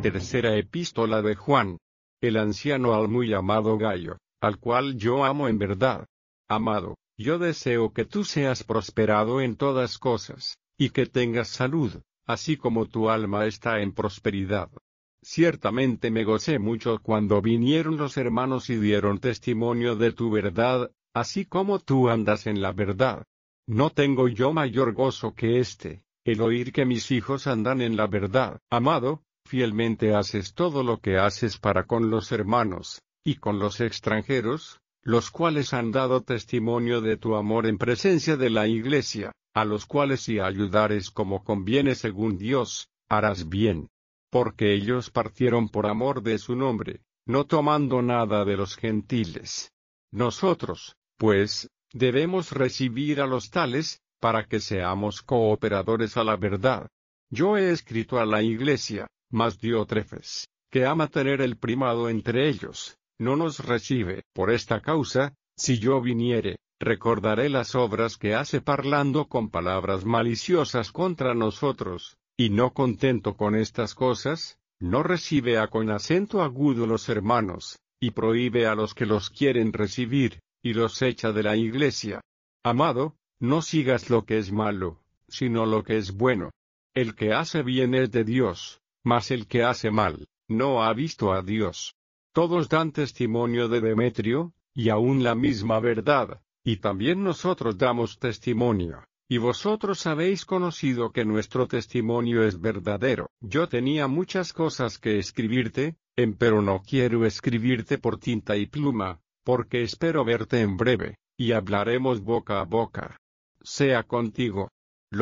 Tercera epístola de Juan. El anciano al muy amado Gayo, al cual yo amo en verdad. Amado, yo deseo que tú seas prosperado en todas cosas, y que tengas salud, así como tu alma está en prosperidad. Ciertamente me gocé mucho cuando vinieron los hermanos y dieron testimonio de tu verdad, así como tú andas en la verdad. No tengo yo mayor gozo que el oír que mis hijos andan en la verdad. Amado, fielmente haces todo lo que haces para con los hermanos, y con los extranjeros, los cuales han dado testimonio de tu amor en presencia de la Iglesia, a los cuales si ayudares como conviene según Dios, harás bien. Porque ellos partieron por amor de su nombre, no tomando nada de los gentiles. Nosotros, pues, debemos recibir a los tales, para que seamos cooperadores a la verdad. Yo he escrito a la Iglesia, mas Diótrefes, que ama tener el primado entre ellos, no nos recibe. Por esta causa, si yo viniere, recordaré las obras que hace parlando con palabras maliciosas contra nosotros, y no contento con estas cosas, no recibe con acento agudo los hermanos, y prohíbe a los que los quieren recibir, y los echa de la Iglesia. Amado, no sigas lo que es malo, sino lo que es bueno. El que hace bien es de Dios, mas el que hace mal, no ha visto a Dios. Todos dan testimonio de Demetrio, y aún la misma verdad, y también nosotros damos testimonio, y vosotros habéis conocido que nuestro testimonio es verdadero. Yo tenía muchas cosas que escribirte, empero no quiero escribirte por tinta y pluma, porque espero verte en breve, y hablaremos boca a boca. Sea contigo,